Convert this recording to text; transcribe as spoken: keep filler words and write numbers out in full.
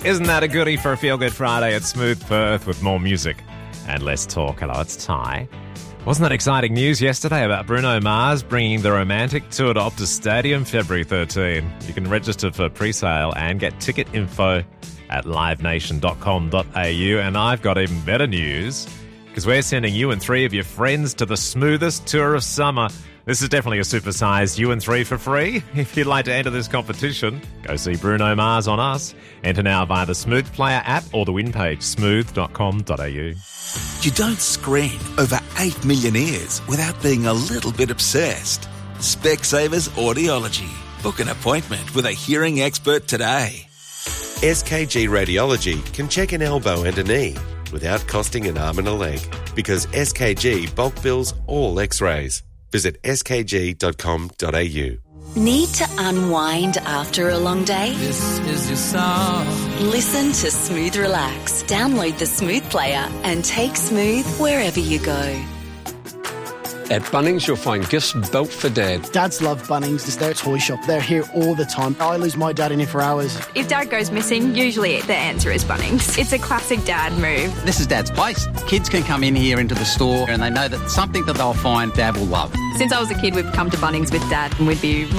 Isn't that a goodie for a Feel Good Friday at Smooth Perth with more music and less talk? Hello, it's Ty. Wasn't that exciting news yesterday about Bruno Mars bringing the romantic tour to Optus Stadium February thirteenth? You can register for pre-sale and get ticket info at live nation dot com dot a u. And I've got even better news, because we're sending you and three of your friends to the smoothest tour of summer. This is definitely a supersized you and three for free. If you'd like to enter this competition, go see Bruno Mars on us. Enter now via the Smooth Player app or the win page, smooth dot com dot a u. You don't screen over eight million ears without being a little bit obsessed. Specsavers Audiology. Book an appointment with a hearing expert today. S K G Radiology can check an elbow and a knee without costing an arm and a leg, because S K G bulk bills all X-rays. Visit s k g dot com dot a u. Need to unwind after a long day? This is your song. Listen to Smooth Relax. Download the Smooth Player and take Smooth wherever you go. At Bunnings, you'll find gifts built for Dad. Dads love Bunnings. It's their toy shop. They're here all the time. I lose my dad in here for hours. If Dad goes missing, usually the answer is Bunnings. It's a classic Dad move. This is Dad's place. Kids can come in here into the store and they know that something that they'll find Dad will love. Since I was a kid, we've come to Bunnings with Dad and we'd be